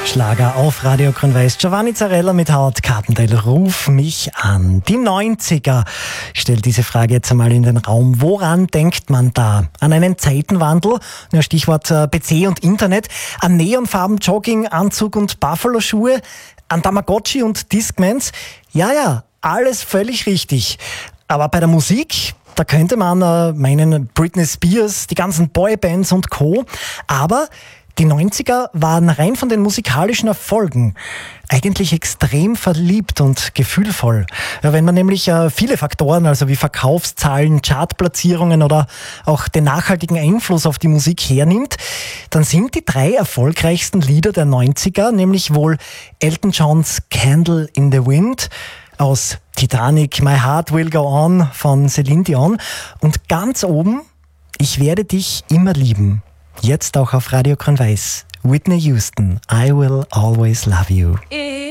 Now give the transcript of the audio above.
Schlager auf Radio Grün-Weiß. Giovanni Zarella mit Howard Carpendale, ruf mich an. Die 90er. Ich stelle diese Frage jetzt einmal in den Raum. Woran denkt man da? An einen Zeitenwandel? Ja, Stichwort PC und Internet. An neonfarben Jogginganzug und Buffalo-Schuhe? An Tamagotchi und Discmans? Ja, alles völlig richtig. Aber bei der Musik, da könnte man meinen Britney Spears, die ganzen Boybands und Co. Aber die 90er waren rein von den musikalischen Erfolgen eigentlich extrem verliebt und gefühlvoll. Ja, wenn man nämlich viele Faktoren, also wie Verkaufszahlen, Chartplatzierungen oder auch den nachhaltigen Einfluss auf die Musik hernimmt, dann sind die 3 erfolgreichsten Lieder der 90er, nämlich wohl Elton Johns Candle in the Wind, aus Titanic, My Heart Will Go On von Celine Dion und ganz oben Ich werde dich immer lieben. Jetzt auch auf Radio Grün-Weiß. Whitney Houston, I Will Always Love You.